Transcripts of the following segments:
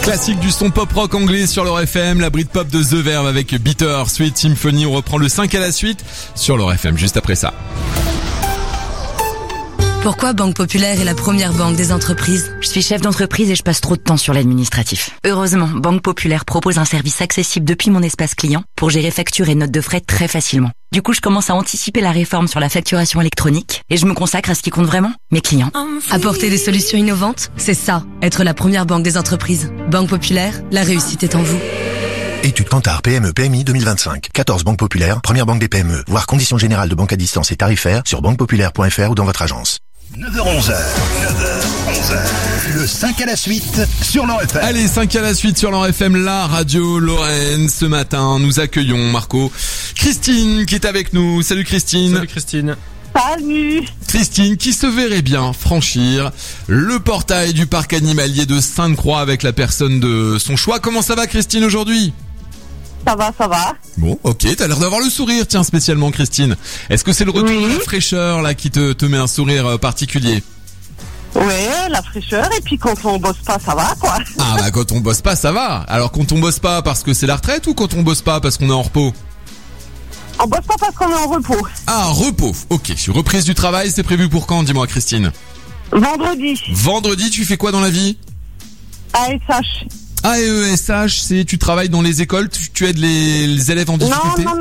Classique du son pop-rock anglais sur l'Or FM, la Britpop de The Verve avec Bitter Sweet Symphony. On reprend le 5 à la suite sur l'Or FM juste après ça. Pourquoi Banque Populaire est la première banque des entreprises? Je suis chef d'entreprise et je passe trop de temps sur l'administratif. Heureusement, Banque Populaire propose un service accessible depuis mon espace client pour gérer factures et notes de frais très facilement. Du coup, je commence à anticiper la réforme sur la facturation électronique et je me consacre à ce qui compte vraiment, mes clients. Apporter des solutions innovantes, c'est ça, être la première banque des entreprises. Banque Populaire, la réussite est en vous. Étude Kantar PME PMI 2025. 14 banques populaires, première banque des PME. Voir conditions générales de banque à distance et tarifaires sur banquepopulaire.fr ou dans votre agence. 9h-11h. 9h-11h. Le 5 à la suite sur l'Or FM. Allez, 5 à la suite sur l'Or FM, la radio Lorraine. Ce matin, nous accueillons Marco, Christine qui est avec nous. Salut Christine. Salut Christine. Salut. Christine qui se verrait bien franchir le portail du parc animalier de Sainte-Croix avec la personne de son choix. Comment ça va Christine aujourd'hui ? Ça va. Bon, ok, t'as l'air d'avoir le sourire, tiens, spécialement Christine. Est-ce que c'est le retour de la fraîcheur là qui te met un sourire particulier ? Ouais, la fraîcheur, et puis quand on bosse pas, ça va quoi. Ah bah quand on bosse pas, ça va. Alors quand on bosse pas parce que c'est la retraite ou quand on bosse pas parce qu'on est en repos ? On bosse pas parce qu'on est en repos. Ah, repos, ok. Reprise du travail, c'est prévu pour quand, dis-moi Christine ? Vendredi. Vendredi, tu fais quoi dans la vie ? ASH. AESH, c'est tu travailles dans les écoles, tu aides les élèves en difficulté ? Non,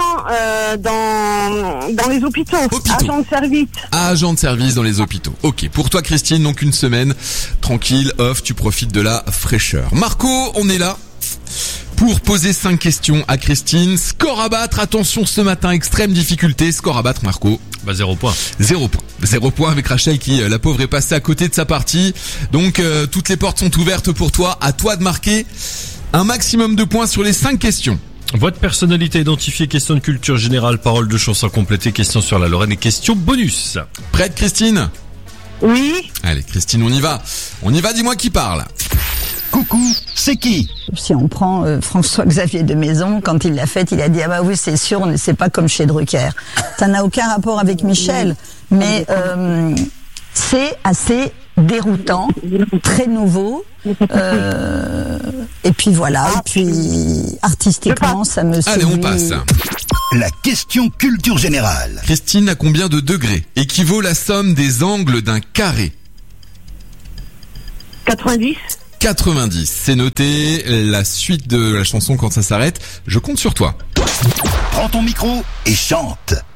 dans les hôpitaux. Agent de service. Agent de service dans les hôpitaux. Ok, pour toi Christine, donc une semaine tranquille, off, tu profites de la fraîcheur. Marco, on est là pour poser 5 questions à Christine. Score à battre, attention ce matin, extrême difficulté. Score à battre Marco. 0 points. 0 points. 0 points avec Rachel qui, la pauvre, est passée à côté de sa partie. Donc, toutes les portes sont ouvertes pour toi. À toi de marquer un maximum de points sur les 5 questions. Votre personnalité identifiée, question de culture générale, parole de chanson complétée, question sur la Lorraine et question bonus. Prête Christine ? Oui. Allez Christine, on y va. Dis-moi qui parle. Coucou, c'est qui ? Si on prend François-Xavier de Maison, quand il l'a fait, il a dit « Ah bah oui, c'est sûr, c'est pas comme chez Drucker ». Ça n'a aucun rapport avec Michel, mais c'est assez déroutant, très nouveau. Et puis voilà, et puis artistiquement, ça me séduit. Allez, on passe. La question culture générale. Christine, à combien de degrés équivaut la somme des angles d'un carré ? 90. 90, c'est noté. La suite de la chanson quand ça s'arrête, je compte sur toi. Prends ton micro et chante.